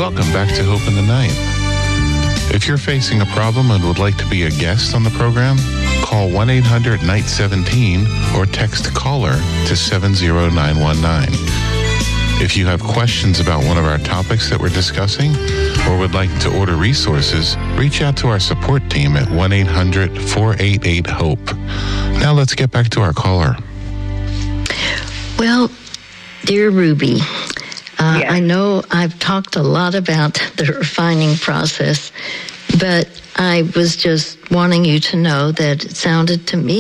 Welcome back to Hope in the Night. If you're facing a problem and would like to be a guest on the program, call 1-800-NIGHT-17 or text CALLER to 70919. If you have questions about one of our topics that we're discussing or would like to order resources, reach out to our support team at 1-800-488-HOPE. Now let's get back to our caller. Well, dear Ruby, Yes. I know I've talked a lot about the refining process, but I was just wanting you to know that it sounded to me